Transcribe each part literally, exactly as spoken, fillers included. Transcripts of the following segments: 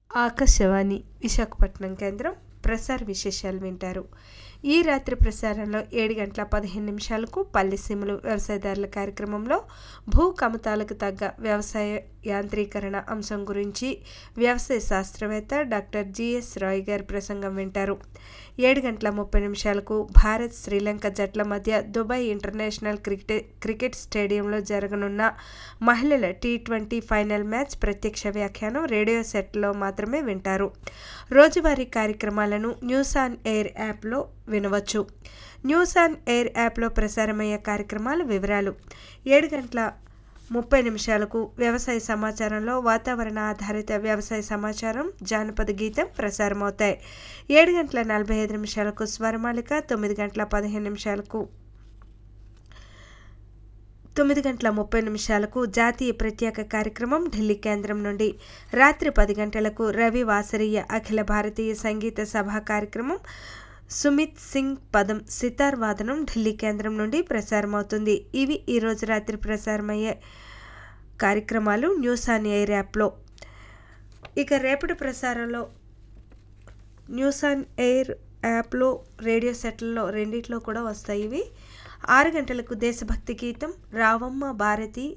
ఆకాశవాణి విశాఖపట్నం కేంద్రం ప్రసార విశేషాలు వింటారు. ఈ రాత్రి ప్రసారంలో ఏడు గంటల పదిహేను నిమిషాలకు పల్లెసీమలు వ్యవసాయదారుల కార్యక్రమంలో భూ కమతాలకు తగ్గ వ్యవసాయ యాంత్రీకరణ అంశం గురించి వ్యవసాయ శాస్త్రవేత్త డాక్టర్ జిఎస్ రాయ్ గారి ప్రసంగం వింటారు. ఏడు గంటల ముప్పై నిమిషాలకు భారత్ శ్రీలంక జట్ల మధ్య దుబాయ్ ఇంటర్నేషనల్ క్రికెట్ క్రికెట్ స్టేడియంలో జరగనున్న మహిళల టీ ట్వంటీ ఫైనల్ మ్యాచ్ ప్రత్యక్ష వ్యాఖ్యానం రేడియో సెట్లో మాత్రమే వింటారు. రోజువారీ కార్యక్రమాలను న్యూస్ ఆన్ ఎయిర్ యాప్లో వినవచ్చు. న్యూస్ ఆన్ ఎయిర్ యాప్లో ప్రసారమయ్యే కార్యక్రమాల వివరాలు: ఏడు గంటల ముప్పై నిమిషాలకు వ్యవసాయ సమాచారంలో వాతావరణ ఆధారిత వ్యవసాయ సమాచారం, జానపద గీతం ప్రసారమవుతాయి. ఏడు గంటల నలభై ఐదు నిమిషాలకు స్వరమాలిక, తొమ్మిది గంటల పదిహేను నిమిషాలకు తొమ్మిది గంటల ముప్పై నిమిషాలకు జాతీయ ప్రత్యేక కార్యక్రమం ఢిల్లీ కేంద్రం నుండి, రాత్రి పది గంటలకు రవి వాసరీయ అఖిల భారతీయ సంగీత సభ కార్యక్రమం సుమిత్ సింగ్ పదం సితార్ వాదనం ఢిల్లీ కేంద్రం నుండి ప్రసారమవుతుంది. ఇవి ఈరోజు రాత్రి ప్రసారమయ్యే కార్యక్రమాలు న్యూస్ ఆన్ ఎయిర్ యాప్లో. ఇక రేపటి ప్రసారంలో న్యూస్ ఆన్ ఎయిర్ యాప్లో, రేడియో సెట్లలో రెండిట్లో కూడా వస్తాయి. ఇవి ఆరు గంటలకు దేశభక్తి గీతం రావమ్మ భారతి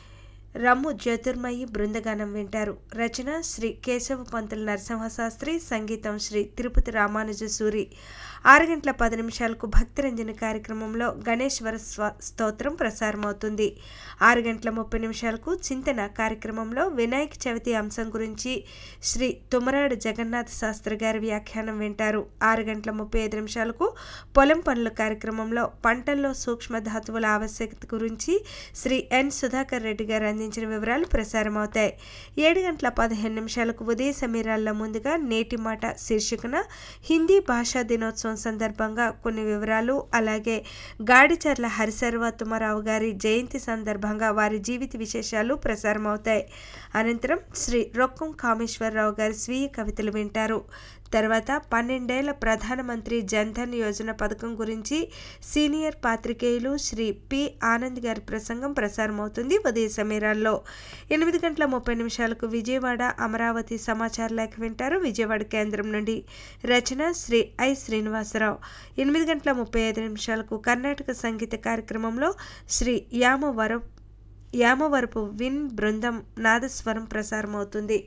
రమ్ము జ్యోతిర్మయి బృందగానం వింటారు. రచన శ్రీ కేశవ పంతుల నరసింహశాస్త్రి, సంగీతం శ్రీ తిరుపతి రామానుజ సూరి. ఆరు గంటల పది నిమిషాలకు భక్తిరంజని కార్యక్రమంలో గణేశ్వర స్వ స్తోత్రం ప్రసారమవుతుంది. ఆరు గంటల ముప్పై నిమిషాలకు చింతన కార్యక్రమంలో వినాయక చవితి అంశం గురించి శ్రీ తుమరాడు జగన్నాథ శాస్త్రి గారి వ్యాఖ్యానం వింటారు. ఆరు గంటల ముప్పై ఐదు నిమిషాలకు పొలం పనుల కార్యక్రమంలో పంటల్లో సూక్ష్మ ధాతువుల ఆవశ్యకత గురించి శ్రీ ఎన్ సుధాకర్ రెడ్డి గారు అందించిన వివరాలు ప్రసారమవుతాయి. ఏడు గంటల పదిహేను నిమిషాలకు ఉదయ సమీరాల్లో ముందుగా నేటి మాట శీర్షికన హిందీ భాషా దినోత్సవం సందర్భంగా కొన్ని వివరాలు, అలాగే గాడిచర్ల హరిసర్వ తుమారావు గారి జయంతి సందర్భంగా వారి జీవిత విశేషాలు ప్రసారమవుతాయి. అనంతరం శ్రీ రొక్కం కామేశ్వరరావు గారి స్వీయ కవితలు వింటారు. తర్వాత పన్నెండేళ్ల ప్రధానమంత్రి జన్ధన్ యోజన పథకం గురించి సీనియర్ పాత్రికేయులు శ్రీ పి ఆనంద్ గారి ప్రసంగం ప్రసారమవుతుంది ఉదయ సమీరాల్లో. ఎనిమిది గంటల ముప్పై నిమిషాలకు విజయవాడ అమరావతి సమాచార లేఖ వింటారు విజయవాడ కేంద్రం నుండి. రచన శ్రీ ఐ శ్రీనివాసరావు. ఎనిమిది గంటల ముప్పై ఐదు నిమిషాలకు కర్ణాటక సంగీత కార్యక్రమంలో శ్రీ యామవర యామవరపు విన్ బృందం నాదస్వరం ప్రసారమవుతుంది.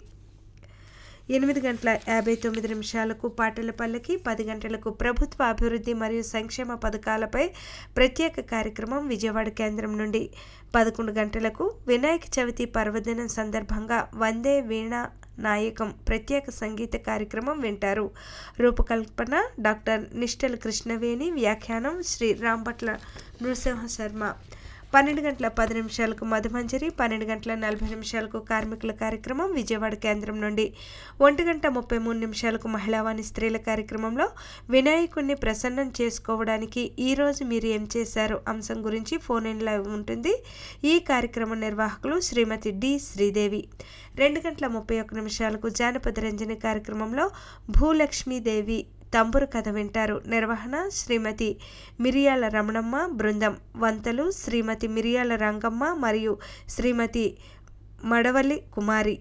ఎనిమిది గంటల యాభై తొమ్మిది నిమిషాలకు పాటల పల్లకి, పది గంటలకు ప్రభుత్వ అభివృద్ధి మరియు సంక్షేమ పథకాలపై ప్రత్యేక కార్యక్రమం విజయవాడ కేంద్రం నుండి. పదకొండు గంటలకు వినాయక చవితి పర్వదినం సందర్భంగా వందే వీణా నాయకం ప్రత్యేక సంగీత కార్యక్రమం వింటారు. రూపకల్పన డాక్టర్ నిష్టల కృష్ణవేణి, వ్యాఖ్యానం శ్రీ రాంభట్ల నృసింహ శర్మ. పన్నెండు గంటల పది నిమిషాలకు మధుమంజరి, పన్నెండు గంటల నలభై నిమిషాలకు కార్మికుల కార్యక్రమం విజయవాడ కేంద్రం నుండి. ఒంటి గంట ముప్పై మూడు నిమిషాలకు మహిళావాణి స్త్రీల కార్యక్రమంలో వినాయకుడిని ప్రసన్నం చేసుకోవడానికి ఈరోజు మీరు ఏం చేశారు అంశం గురించి ఫోన్ ఇన్ లైవ్ ఉంటుంది. ఈ కార్యక్రమం నిర్వాహకులు శ్రీమతి డి శ్రీదేవి. రెండు గంటల ముప్పై ఒక్క నిమిషాలకు జానపద రంజని కార్యక్రమంలో భూలక్ష్మీదేవి తంబురు కథ వింటారు. నిర్వహణ శ్రీమతి మిరియాల రమణమ్మ బృందం. వంతలు శ్రీమతి మిరియాల రంగమ్మ మరియు శ్రీమతి మడవలి కుమారి.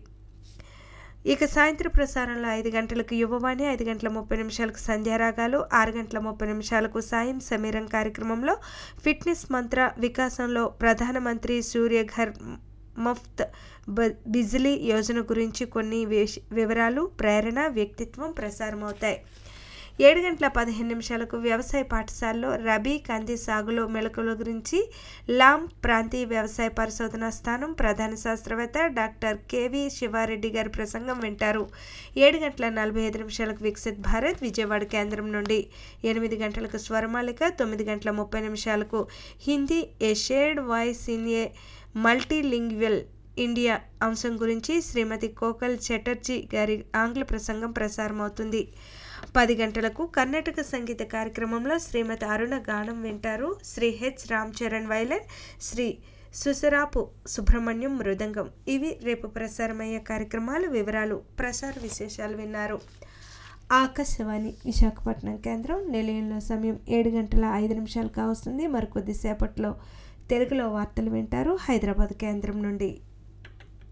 ఇక సాయంత్రం ప్రసారంలో ఐదు గంటలకు యువవాణి, ఐదు గంటల ముప్పై నిమిషాలకు సంధ్యారాగాలు, ఆరు గంటల ముప్పై నిమిషాలకు సాయం సమీరం కార్యక్రమంలో ఫిట్నెస్ మంత్ర వికాసంలో ప్రధానమంత్రి సూర్యఘర్ ముఫ్త్ బిజిలీ యోజన గురించి కొన్ని వివరాలు, ప్రేరణ, వ్యక్తిత్వం ప్రసారమవుతాయి. ఏడు గంటల పదిహేను నిమిషాలకు వ్యవసాయ పాఠశాలలో రబీ కంది సాగులో మెలకువల గురించి లాం ప్రాంతీయ వ్యవసాయ పరిశోధనా స్థానం ప్రధాన శాస్త్రవేత్త డాక్టర్ కెవి శివారెడ్డి గారి ప్రసంగం వింటారు. ఏడు గంటల నలభై ఐదు నిమిషాలకు వికసిత్ భారత్ విజయవాడ కేంద్రం నుండి. ఎనిమిది గంటలకు స్వరమాలిక, తొమ్మిది గంటల ముప్పై నిమిషాలకు హిందీ ఏ shared voice in a multilingual India అంశం గురించి శ్రీమతి కోకల్ చటర్జీ గారి ఆంగ్ల ప్రసంగం ప్రసారమవుతుంది. పది గంటలకు కర్ణాటక సంగీత కార్యక్రమంలో శ్రీమతి అరుణ గానం వింటారు. శ్రీ హెచ్ రామ్ చరణ్ వైలన్, శ్రీ సుసరాపు సుబ్రహ్మణ్యం మృదంగం. ఇవి రేపు ప్రసారమయ్యే కార్యక్రమాల వివరాలు. ప్రసార విశేషాలు విన్నారు. ఆకాశవాణి విశాఖపట్నం కేంద్రం. నిలయంలో సమయం ఏడు గంటల ఐదు నిమిషాలు కావస్తుంది. మరికొద్దిసేపట్లో తెలుగులో వార్తలు వింటారు హైదరాబాద్ కేంద్రం నుండి.